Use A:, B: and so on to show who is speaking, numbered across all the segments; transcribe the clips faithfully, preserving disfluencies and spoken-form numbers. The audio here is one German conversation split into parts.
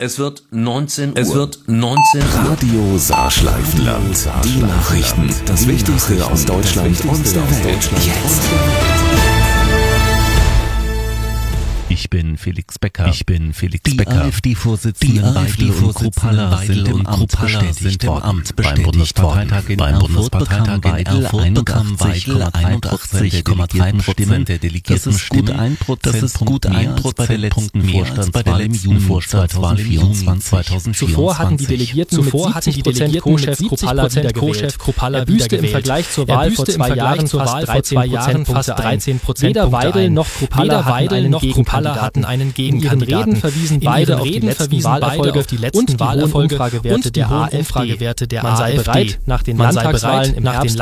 A: Es wird neunzehn Uhr. Es wird neunzehn Uhr.
B: Radio Saarschleifenland. Die Nachrichten. Das Wichtigste aus Deutschland und der Welt. Jetzt.
C: Ich bin Felix Becker. Ich bin Felix
D: die
C: Becker.
D: AfD-Vorsitzenden Weidel und Kruppalla sind im Amt bestätigt worden. Beim Bundesparteitag in Erfurt bekam Weidel einundachtzig Komma drei Prozent der delegierten Stimmen. Das ist gut ein Prozentpunkt mehr als bei der letzten Vorstandswahl
E: Zuvor hatten die Delegierten mit siebzig Prozent Co-Chef Kruppalla wiedergewählt. Er büßte im Vergleich zur Wahl vor zwei Jahren fast dreizehn Prozent. Weder Weidel noch Kruppalla hatten einen Gegenkandidaten. In ihren Reden verwiesen beide auf die letzten Wahlerfolge auf die letzten Wahlerfolge und die hohen Umfragewerte der Man sei bereit, nach den Landtagswahlen im Herbst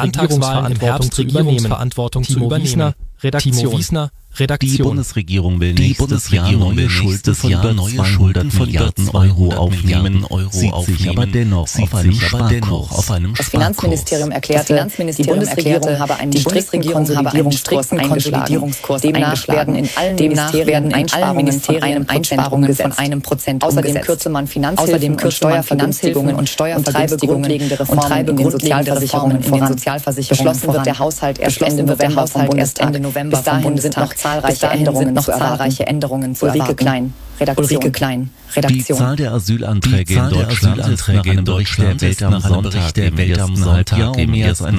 E: Regierungsverantwortung zu übernehmen. Redaktion.
C: Die Bundesregierung will nächstes Jahr neue Schulden von über zweihundert Milliarden Euro aufnehmen, sieht sich aber dennoch auf einem Sparkurs.
F: Das Finanzministerium erklärte, die Bundesregierung habe einen strikten Konsolidierungskurs eingeschlagen. Demnach werden in allen Ministerien Einsparungen von einem Prozent Außerdem kürze man Finanzhilfen und Steuervergünstigungen und Steuervergünstigungen grundlegende Reformen in den Sozialversicherungen voran. Beschlossen wird der Haushalt erst Ende November vom Bundestag. Bis dahin sind noch zahlreiche Änderungen noch zahlreiche Änderungen zu Ulrike Klein, Redaktion. Ulrike Klein, Redaktion.
C: Die Zahl der Asylanträge in Deutschland ist nach einem Bericht der Welt am Sonntag im ersten Halbjahr um mehr als ein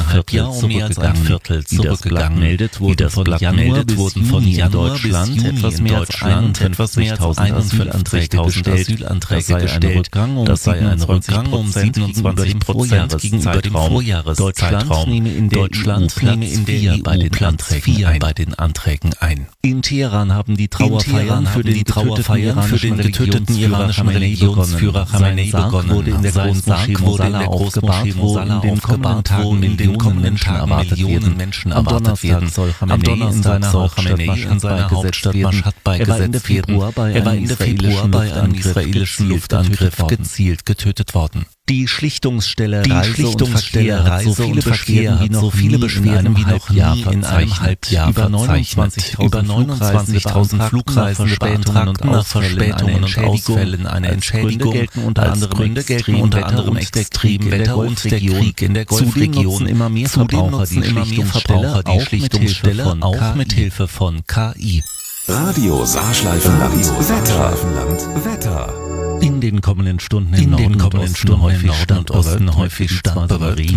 C: Viertel zurückgegangen. Meldet wurden von Januar bis Juni in Deutschland etwas mehr als einundvierzigtausend Asylanträge gestellt. Das sei ein Rückgang um siebenundzwanzig Prozent gegenüber dem Vorjahreszeitraum. Deutschland nehme in der E U bei den Anträgen bei den Anträgen ein. In Teheran haben die Trauerfeiern für den Trauerfeiern für den getöteten iranischen Religionsführer Khamenei begonnen. Wurde in der Großmoschee Mosalla aufgebahrt, wo in den kommenden Tagen in den kommenden Tagen Millionen Menschen erwartet werden. Am Donnerstag soll Khamenei in seiner Hauptstadt Mashhad beigesetzt werden. Er war Ende Februar bei einem israelischen Luftangriff gezielt getötet worden. Die Schlichtungsstelle Reise und Verkehr hat so viele Beschwerden wie noch viele Beschwerden wie noch nie in einem Halbjahr über neunundzwanzigtausend Flugreisende beantragten nach Verspätungen und Ausfällen eine Entschädigung. Als Gründe gelten unter anderem Extremwetter und der Krieg in der Golfregion. Zudem immer mehr Verbraucher die Schlichtungsstelle auch mit Hilfe von K I.
B: Radio Saarschleifenland. Wetter. Wetter.
C: In den kommenden Stunden im Norden und Osten häufig Standorten, häufig Startbewölkt.